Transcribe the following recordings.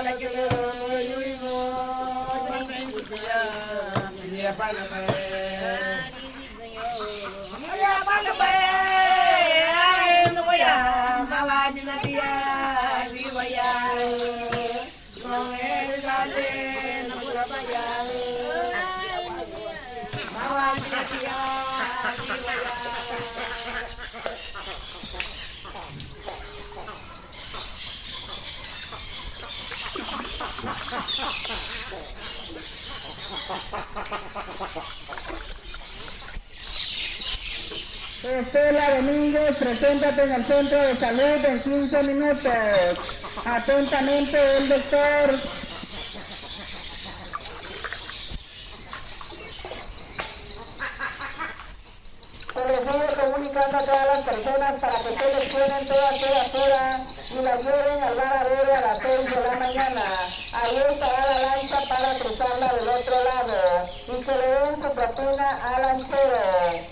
Estela Domínguez, preséntate en el centro de salud en 15 minutos. Atentamente el doctor. Se recibe comunicando a todas las personas para que se les puedan todas horas y las lleven al bar Verde a las 6 de la mañana. Ahí estará la lancha para cruzarla del otro lado y que le den su propina al lanchero.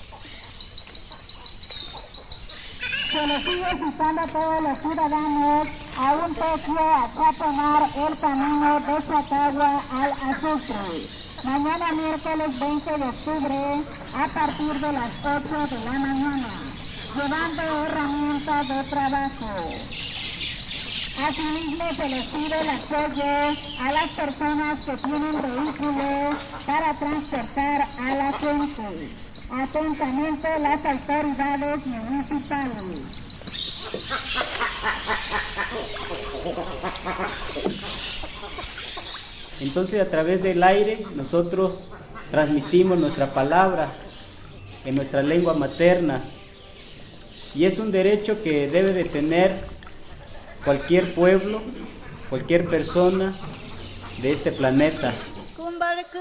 Se les sigue citando a todos los ciudadanos a un toque a tomar el camino de Sacagua al Azufre. Mañana miércoles 20 de octubre a partir de las 8 de la mañana, llevando herramientas de trabajo. Asimismo se les pide el apoyo a las personas que tienen vehículos para transportar a la gente. Atentamente las autoridades municipales. Entonces, a través del aire, nosotros transmitimos nuestra palabra en nuestra lengua materna. Y es un derecho que debe de tener cualquier pueblo, cualquier persona de este planeta.